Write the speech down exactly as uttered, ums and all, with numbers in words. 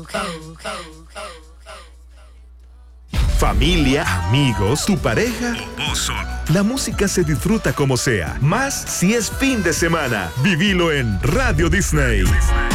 Familia, amigos, tu pareja o vos solo. La música se disfruta como sea, más si es fin de semana. Vivilo en Radio Disney.